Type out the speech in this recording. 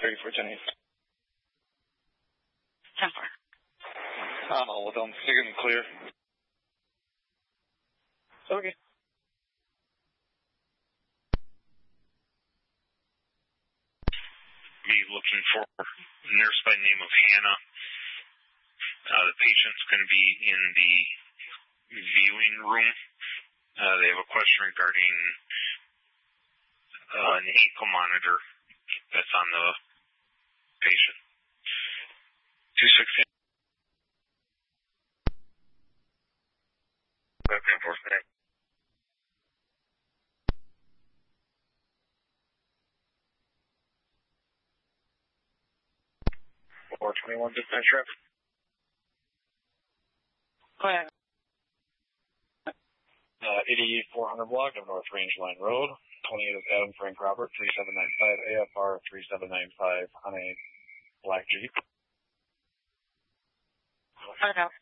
3410. 10-4. I'm all with them. You're getting clear. Okay. Be looking for a nurse by the name of Hannah. The patient's going to be in the viewing room. They have a question regarding an ankle monitor that's on the patient. 216. Enforcement. 421 dispatch rep. Go ahead. 8400 block of North Range Line Road. 28 of Adam Frank Robert, 3795 AFR 3795 on a black Jeep. Cut it out.